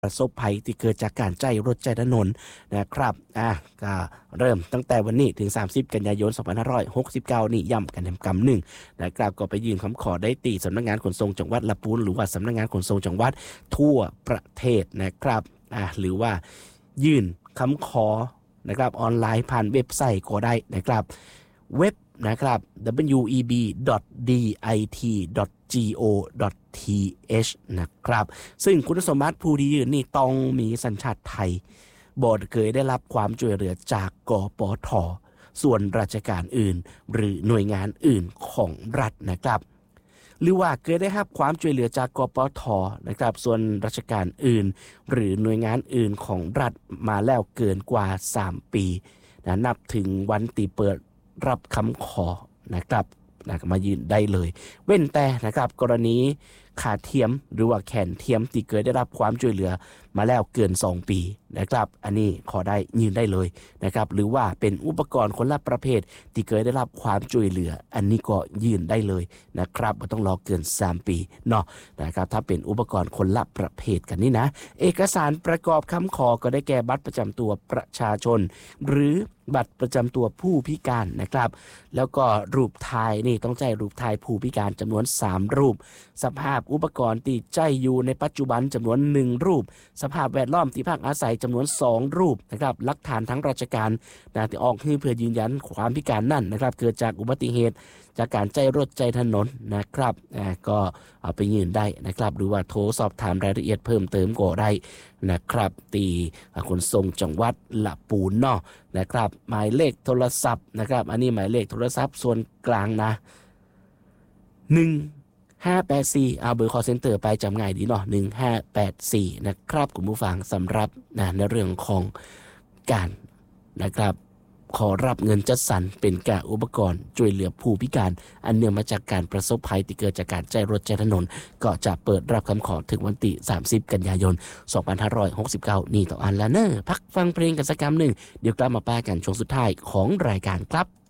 ประสบภัยที่เกิดจากการใจรถใจถนนนะครับก็เริ่มตั้งแต่วันนี้ถึง30กันยายน2569นี่ย้ำกันกำหนึ่งนะครับก็ไปยื่นคำขอได้ตีสำนักงานขนส่งจังหวัดลำพูนหรือว่าสำนักงานขนส่งจังหวัดทั่วประเทศนะครับหรือว่ายื่นคำขอนะครับออนไลน์ผ่านเว็บไซต์ก็ได้นะครับเว็บนะครับ web.dit.go.th นะครับซึ่งคุณสมบัติผู้ที่ยื่นนี่ต้องมีสัญชาติไทยบ่เคยได้รับความช่วยเหลือจากกปท.ส่วนราชการอื่นหรือหน่วยงานอื่นของรัฐนะครับหรือว่าเคยได้รับความช่วยเหลือจากกปท.นะครับส่วนราชการอื่นหรือหน่วยงานอื่นของรัฐมาแล้วเกินกว่า3ปีนับถึงวันที่เปิดรับคำขอนะครับมายื่นได้เลยเว้นแต่นะครับกรณีขาเทียมหรือว่าแขนเทียมที่เคยได้รับความช่วยเหลือมาแล้วเกิน2ปีนะครับอันนี้ขอได้ยื่นได้เลยนะครับหรือว่าเป็นอุปกรณ์คนละประเภทที่เคยได้รับความช่วยเหลืออันนี้ก็ยื่นได้เลยนะครับไม่ต้องรอเกิน3ปีเนาะนะครับถ้าเป็นอุปกรณ์คนละประเภทกันนี่นะเอกสารประกอบคำขอก็ได้แก่บัตรประจำตัวประชาชนหรือบัตรประจำตัวผู้พิการนะครับแล้วก็รูปถ่ายนี่ต้องใจรูปถ่ายผู้พิการจำนวน3รูปสภาพอุปกรณ์ที่ใจอยู่ในปัจจุบันจำนวน1รูปสภาพแวดล้อมที่พักอาศัยจำนวน2รูปนะครับหลักฐานทั้งราชการที่ออกให้เพื่อยืนยันความพิการนั่นนะครับเกิดจากอุบัติเหตุจากการใจรถใจถนนนะครับก็เอาไปยื่นได้นะครับหรือว่าโทรสอบถามรายละเอียดเพิ่มเติมก็ได้นะครับตีขนส่งจังหวัดลำพูนเนาะนะครับหมายเลขโทรศัพท์นะครับอันนี้หมายเลขโทรศัพท์ส่วนกลางนะ1584เอาเบอร์ call center ไปจำง่ายดีเนาะ1584นะครับคุณผู้ฟังสำหรับในเรื่องของการนะครับขอรับเงินจัดสรรเป็นการอุปกรณ์ช่วยเหลือผู้พิการอันเนื่องมาจากการประสบภัยที่เกิดจากการใจรถใจถนนก็จะเปิดรับคำขอถึงวันที่30กันยายน2569นี่ต่ออันละเนอพักฟังเพลงกันสักคำหนึ่งเดี๋ยวกลับมาป้ากันช่วงสุดท้ายของรายการครับ